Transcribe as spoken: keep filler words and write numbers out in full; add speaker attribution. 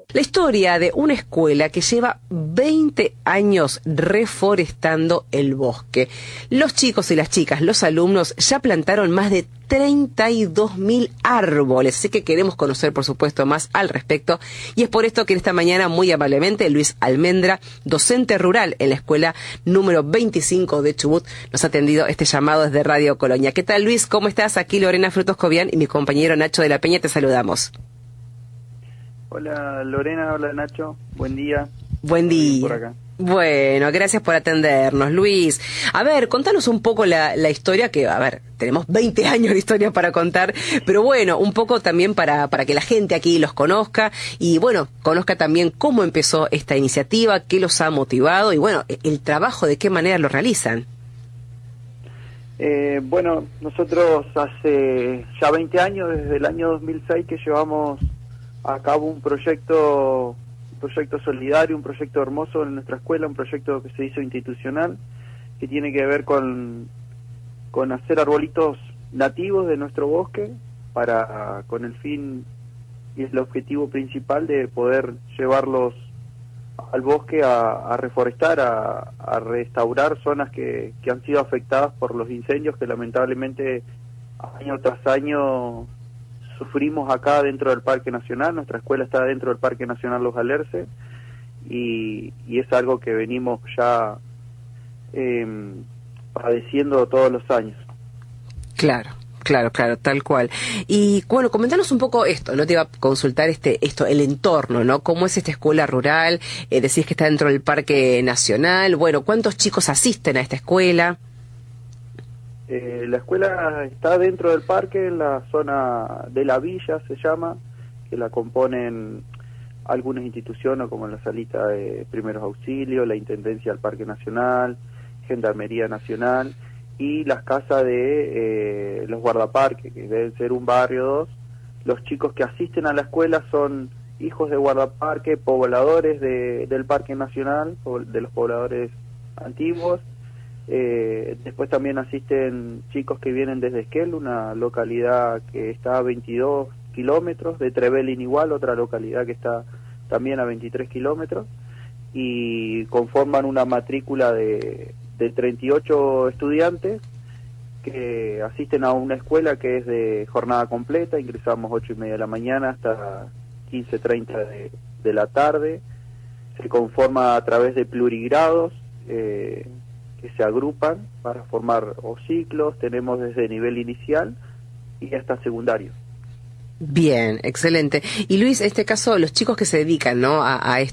Speaker 1: La historia de una escuela que lleva veinte años reforestando el bosque. Los chicos y las chicas, los alumnos, ya plantaron más de treinta y dos mil árboles. Así que queremos conocer, por supuesto, más al respecto. Y es por esto que esta mañana, muy amablemente, Luis Almendra, docente rural en la escuela número veinticinco de Chubut, nos ha atendido este llamado desde Radio Colonia. ¿Qué tal, Luis? ¿Cómo estás? Aquí Lorena Frutos Cobian y mi compañero Nacho de la Peña te saludamos.
Speaker 2: Hola Lorena, hola Nacho, buen día.
Speaker 1: Buen día.
Speaker 2: Por acá.
Speaker 1: Bueno, gracias por atendernos, Luis. A ver, contanos un poco la, la historia, que, a ver, tenemos veinte años de historia para contar, pero bueno, un poco también para, para que la gente aquí los conozca y, bueno, conozca también cómo empezó esta iniciativa, qué los ha motivado y, bueno, el trabajo, de qué manera lo realizan.
Speaker 2: Eh, bueno, nosotros hace ya veinte años, desde el año dos mil seis, que llevamos a cabo un proyecto, un proyecto solidario, un proyecto hermoso en nuestra escuela, un proyecto que se hizo institucional, que tiene que ver con, con hacer arbolitos nativos de nuestro bosque, para con el fin y el objetivo principal de poder llevarlos al bosque a, a reforestar, a, a restaurar zonas que, que han sido afectadas por los incendios que lamentablemente año tras año sufrimos acá dentro del Parque Nacional. Nuestra escuela está dentro del Parque Nacional Los Alerces y, y es algo que venimos ya eh, padeciendo todos los años.
Speaker 1: Claro. Claro, claro, tal cual. Y bueno, comentanos un poco esto, ¿no? Te iba a consultar este, esto, el entorno, ¿no? ¿Cómo es esta escuela rural? Eh, decís que está dentro del Parque Nacional. Bueno, ¿cuántos chicos asisten a esta escuela?
Speaker 2: Eh, la escuela está dentro del parque, en la zona de la villa se llama, que la componen algunas instituciones como la Salita de Primeros Auxilios, la Intendencia del Parque Nacional, Gendarmería Nacional y las casas de eh, los guardaparques, que deben ser un barrio o dos. Los chicos que asisten a la escuela son hijos de guardaparque, pobladores de, del Parque Nacional, de los pobladores antiguos. Eh, después también asisten chicos que vienen desde Esquel, una localidad que está a veintidós kilómetros, de Trevelin igual, otra localidad que está también a veintitrés kilómetros, y conforman una matrícula de, de treinta y ocho estudiantes que asisten a una escuela que es de jornada completa. Ingresamos ocho y media de la mañana hasta quince treinta de, de la tarde. Se conforma a través de plurigrados, eh, que se agrupan para formar o ciclos. Tenemos desde nivel inicial y hasta secundario.
Speaker 1: Bien, excelente. Y Luis, en este caso, los chicos que se dedican, ¿no?, a, a